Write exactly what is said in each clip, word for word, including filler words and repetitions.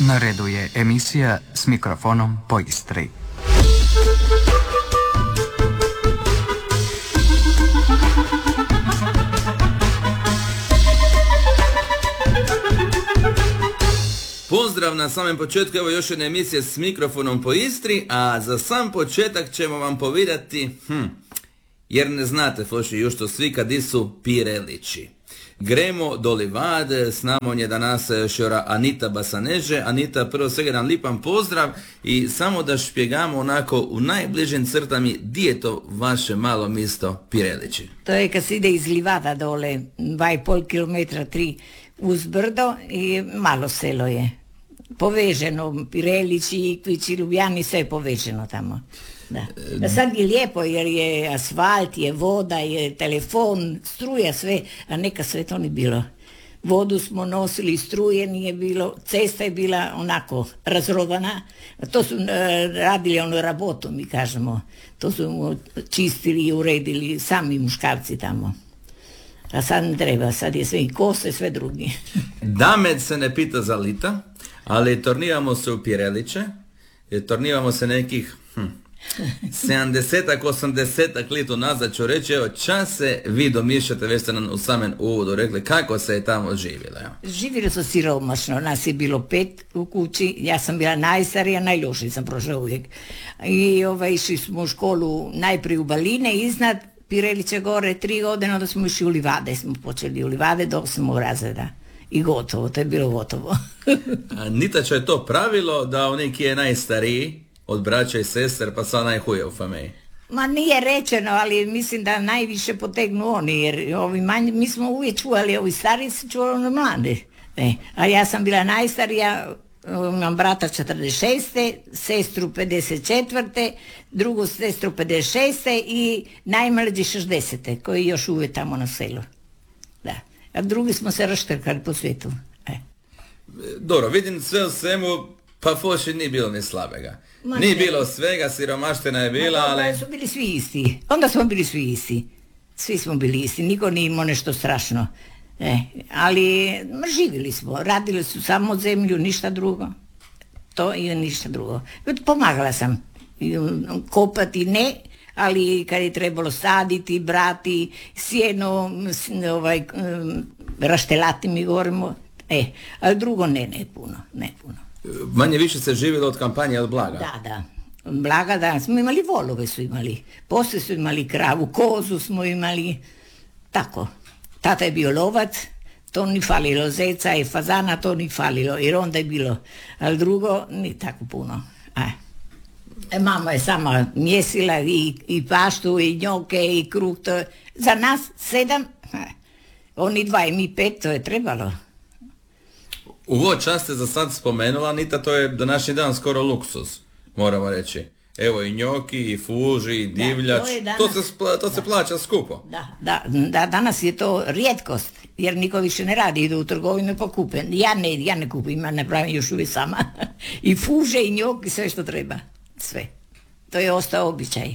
Na redu je emisija S mikrofonom po Istri. Pozdrav na samom početku, evo još jedna emisija S mikrofonom po Istri, a za sam početak ćemo vam povedati, hm, jer ne znate, foši, još to svi kadi su Pirelići. Gremo do Livade, s namom je danas šora Anita Basaneže. Anita, prvo svega jedan lipan pozdrav i samo da špjegamo onako u najbližim crtami, di je to vaše malo mjesto Pirelići? To je kad se ide iz Livada dole, dva i pol kilometra, tri uz brdo i malo selo je. Poveženo, Pirelići, Ikvići, Ljubljani, sve je poveženo tamo. Da. A sad je lijepo jer je asfalt, je voda, je telefon, struja, sve, a neka sve to nije bilo. Vodu smo nosili, struje nije bilo, cesta je bila onako razrovana. To su uh, radili ono rabotu, mi kažemo. To su čistili i uredili sami muškarci tamo. A sad ne treba, sad je sve i kose, sve drugi. Dame se ne pita za lita, ali torniramo se u Pireliće, torniramo se nekih hm, sedamdesetak, osamdesetak litu nazad ću reći, evo čas se vi domišljate, već ste nam u samem uvodu rekli kako se je tamo živjelo. Živjeli su siromašno, nas je bilo pet u kući, ja sam bila najstarija, najlošija sam prošla uvijek. I ovaj, išli smo u školu najprije u Baline, iznad Pireliće gore, tri godine, onda smo išli u Livade, smo počeli u Livade do osmog razreda. I gotovo, to je bilo gotovo. Nitača je to pravilo da onaj ki je najstariji od braća i sester, pa sad najhuje u familiji? Ma nije rečeno, ali mislim da najviše potegnu oni, jer ovi manji, mi smo uvijek čuvali, ovi stari su čuvali ono mlade. E, a ja sam bila najstarija, imam brata četrdeset šeste, sestru pedeset četvrte, drugu sestru pedeset šeste i najmlađi šezdesete, koji još uvijek tamo na selu. Da. A drugi smo se raštrkali po svijetu. E. Dobro, vidim sve u svemu, pa foši nije bilo ni slabega. Ma nije ne. Bilo svega, siromaština je bila, ali... Onda su bili svi isti. Onda smo bili svi isti. Svi smo bili isti. Niko nije imao nešto strašno. E, ali živjeli smo. Radili su samo zemlju, ništa drugo. To i ništa drugo. Pomagala sam. Kopati ne, ali kad je trebalo saditi, brati, sjeno, ovaj, raštelati mi govorimo. E, ali drugo ne, ne puno, ne puno. Manje više se živjelo od kampanje od Blaga. Da, da. Blaga, da. Smo imali volove, su imali. Poslije su imali kravu, kozu smo imali. Tako. Tata je bio lovac, to ni falilo. Zeca i fazana, to ni falilo. Jer onda je bilo. Ali drugo, ni tako puno. Aj. E, mama je sama mjesila i, i paštu, i njoke, i kruh. To, za nas sedam, aj. Oni dva i mi pet, to je trebalo. Ovo čast ste za sad spomenula, Anita, to je današnji dan skoro luksuz, moramo reći. Evo i njoki, i fuži, i divljač, da, to, to, se, to se plaća skupo. Da, da, da, danas je to rijetkost, jer niko više ne radi, idu u trgovinu pa kupe. Ja ne, ja ne kupim, ja ne pravim još uvijek sama. I fuže, i njoki, sve što treba, sve. To je ostao običaj.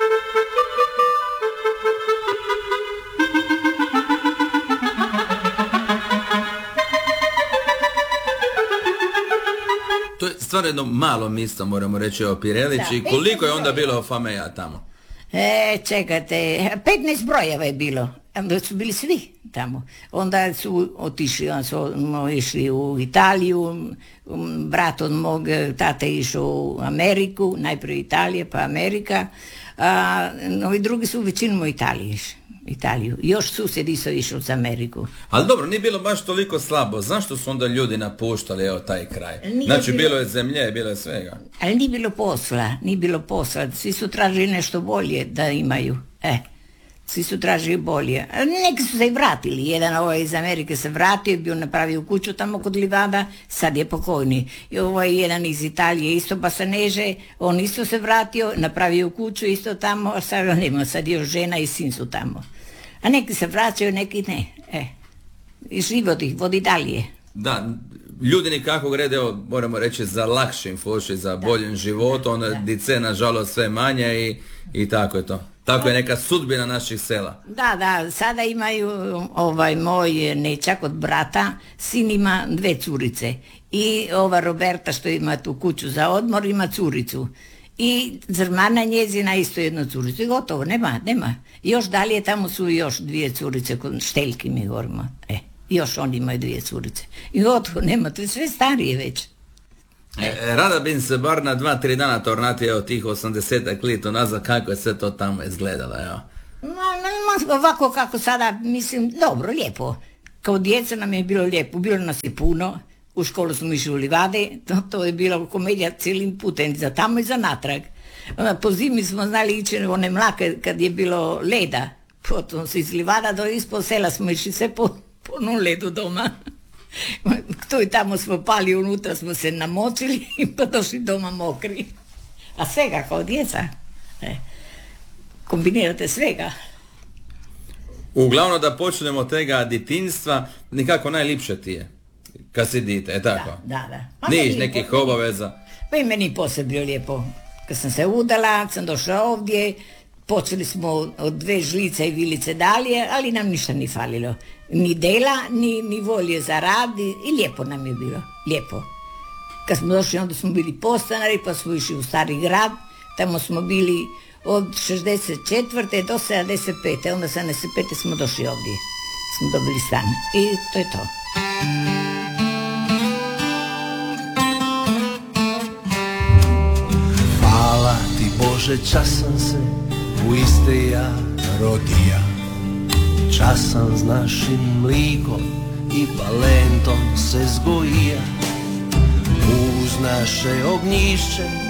Stvarno jedno malo mjesto, moramo reći, o Pirelići. Da, koliko je onda bilo fameja tamo? E, čekajte, petnaest brojeva je bilo. Onda su bili svi tamo. Onda su otišli, onda su išli u Italiju, brat od mog tate išao u Ameriku, najprije Italije pa Amerika, a ovi drugi su većinom u Italiji išli. Italiju. Još susjedi su išli za Ameriku. Ali dobro, nije bilo baš toliko slabo. Zašto su onda ljudi napuštali evo taj kraj? Nije znači bilo... bilo je zemlje, bilo je svega. Ali nije bilo posla, nije bilo posla. Svi su tražili nešto bolje da imaju. E, svi su tražili bolje. Neki su se i vratili. Jedan ovaj iz Amerike se vratio, bio napravio kuću tamo kod Livada, sad je pokojni. I ovaj jedan iz Italije isto Basaneže, on isto se vratio, napravio kuću isto tamo, a sad nema, sad još žena i sin su tamo. A neki se vraćaju, neki ne. E, i život ih vodi dalje. Da, ljudi nikako grede, moramo reći, za lakšim foši, za boljim životom, dice nažalost sve manje i, i tako je to. Tako je neka sudbina naših sela. Da, da, sada imaju ovaj moj nečak od brata, sin ima dve curice i ova Roberta što ima tu kuću za odmor ima curicu i Zrmana njezina isto jednu curicu i gotovo, nema, nema. Još dalje tamo su još dvije curice, kod Šteljki mi govorimo, e, još oni imaju dvije curice i gotovo, nema, to je sve starije već. E, rada bi se bar na dva, tri dana tornati od tih osamdesetak lita nazad kako je sve to tamo izgledalo, evo. Ma, ovako kako sada, mislim, dobro, lijepo. Kao djeca nam je bilo lijepo, bilo nas je puno, u školu smo išli u livade, to, to je bila komedija cijelim putem, za tamo i za natrag. Po zimi smo znali ići one mlake kad je bilo leda, potom se iz livada do ispod sela smo išli sve po, po onom ledu doma. Tu i tamo smo pali, unutra smo se namočili i pa došli doma mokri. A svega kao djeca. E, kombinirate svega. Uglavnom da počnemo od tega djetinjstva, nekako najlipše ti je. Kad si dite, je tako? Da, da, da. Niš nekih obaveza. Pa i meni posebno bilo lijepo. Kad sam se udala, sam došla ovdje, počeli smo od dve žlice i vilice dalje, ali nam ništa ni falilo. Ni dela, ni, ni volje za rad i lijepo nam je bilo, lijepo. Kad smo došli, onda smo bili postanari, pa smo išli u Stari grad, tamo smo bili od šezdeset četvrte do sedamdeset pete onda sedamdeset pete smo došli ovdje, smo dobili stan i to je to. Hvala ti Bože, časan se u iste ja rodija, časan s našim mlikom i palentom se zgojija, uz naše ognjišće